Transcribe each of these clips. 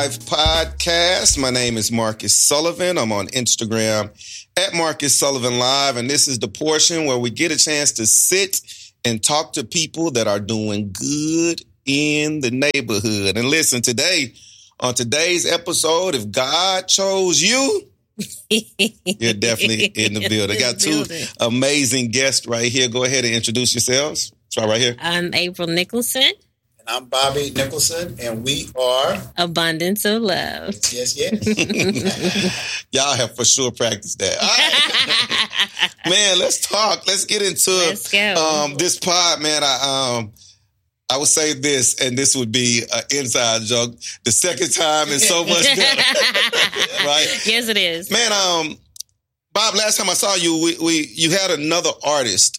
Live podcast. My name is Marcus Sullivan. I'm on Instagram at Marcus Sullivan Live, and this is the portion where we get a chance to sit and talk to people that are doing good in the neighborhood. And listen, today, on today's episode, if God chose you, you're definitely in the building. I got two amazing guests right here. Go ahead and introduce yourselves. Try right here. I'm April Nicholson. And I'm Bobby Nicholson, and we are Abundance of Love. Yes. Y'all have for sure practiced that. All right. Man, let's talk. Let's get into this pod, man. I would say this, and this would be an inside joke. The second time is so much better, right? Yes, it is. Man, Bob, last time I saw you, you had another artist.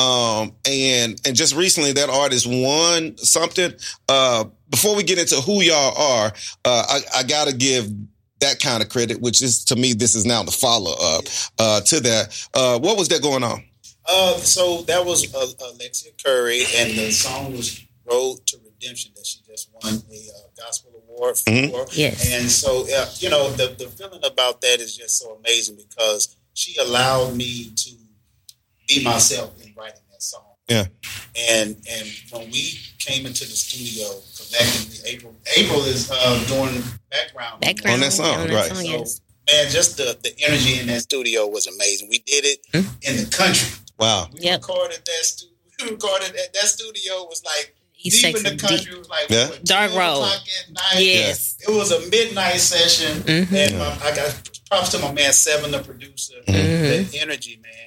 And just recently that artist won something. Before we get into who y'all are, I gotta give that kind of credit, which is, to me, this is now the follow-up to that. What was that going on? So that was Alexia Curry, and the song was Road to Redemption that she just won a gospel award for. Mm-hmm. Yes. And so, the feeling about that is just so amazing because she allowed me to be myself in writing that song. Yeah. And when we came into the studio collectively, April is doing background on that song, right? So, yes. man, just the energy in that studio was amazing. We did it in the country. Wow. We recorded that studio. That studio was like East deep in Texas, the country. It was like Dark Road. Yes. It was a midnight session, and I got props to my man Seven, the producer. The energy, man.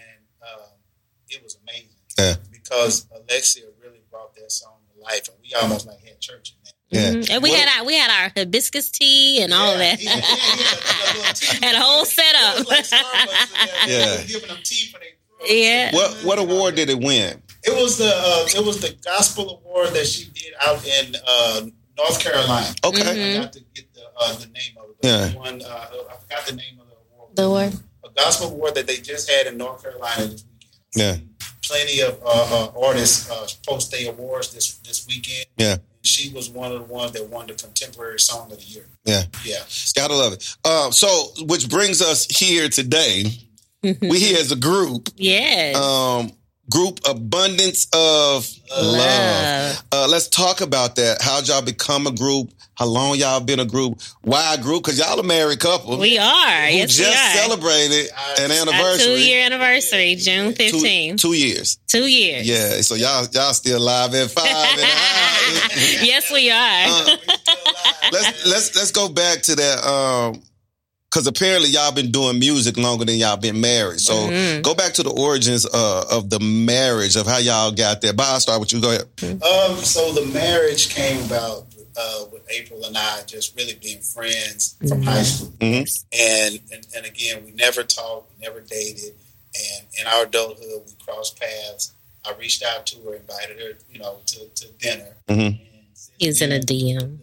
It was amazing. Yeah. Because Alexia really brought that song to life, and we almost like had church in that. Yeah. And we had our hibiscus tea and all of that. Had a whole setup. It was like Starbucks. Yeah. Giving them tea for their What award did it win? It was the gospel award that she did out in North Carolina. Okay. I got to get the name of it. I forgot the name of the award. The award? A gospel award that they just had in North Carolina this weekend. Yeah. Plenty of artists post their awards this weekend. Yeah. She was one of the ones that won the Contemporary Song of the Year. Yeah. Gotta love it. So, which brings us here today. We here as a group. Yes. Group Abundance of Love. Let's talk about that. How'd y'all become a group? How long y'all been a group? Why a group? Because y'all a married couple. We are. Yes, we are. Just celebrated an anniversary. Our 2-year anniversary, June 15th. 2 years. 2 years. Yeah. So y'all still live at 5 and a Yes, we are. Let's go back to that. Because apparently y'all been doing music longer than y'all been married. So go back to the origins of the marriage, of how y'all got there. Bob, I'll start with you. Go ahead. So the marriage came about with April and I just really being friends from high school. Mm-hmm. And again, we never talked, we never dated. And in our adulthood, we crossed paths. I reached out to her, invited her, to dinner. Mm-hmm. He's in a DM.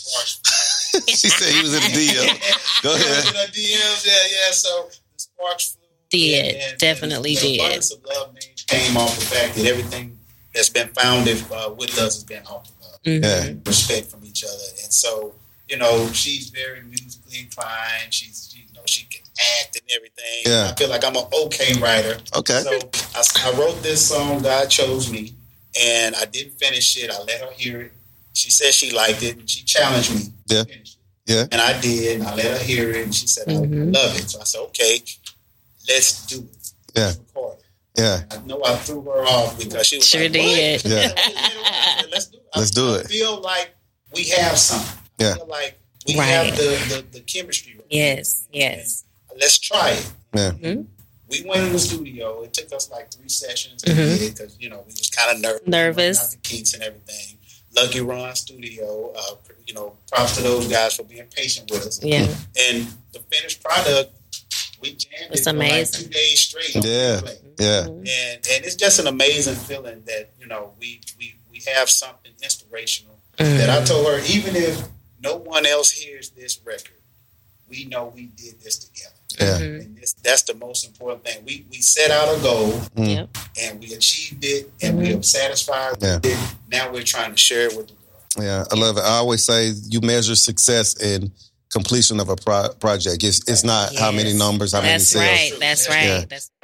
She said he was in a DM. Go ahead. In a DMs, yeah. So the sparks flew. Definitely did. The Abundance of Love name came off the fact that everything that's been founded with us has been off the love. Mm-hmm. Respect from each other. And so, she's very musically inclined. She can act and everything. Yeah. I feel like I'm an okay writer. Okay. So I wrote this song, God Chose Me, and I didn't finish it. I let her hear it. She said she liked it, and she challenged me to finish it. Yeah. And I did, and I let her hear it, and she said, I love it. So I said, okay, let's do it. Yeah. Let's record it. Yeah. I know I threw her off because she was sure like, did. Yeah. Let's do it. Let's do it. I feel like we have something. Yeah. I feel like we have the chemistry. Right. Yes. And let's try it. Yeah. Mm-hmm. We went in the studio. It took us like 3 sessions because, we was kind of nervous. Out the kinks and everything. Lucky Ron Studio. Props to those guys for being patient with us. Yeah. And the finished product, we jammed it's it amazing. for like 2 days straight. Yeah. And it's just an amazing feeling that, we have something inspirational that I told her, even if no one else hears this record, we know we did this together. Yeah. And that's the most important thing. We set out a goal and we achieved it and we are satisfied with it. Now we're trying to share it with the world. Yeah, I love it. I always say you measure success in completion of a project. It's not how many numbers, how many sales. That's right. Yeah. That's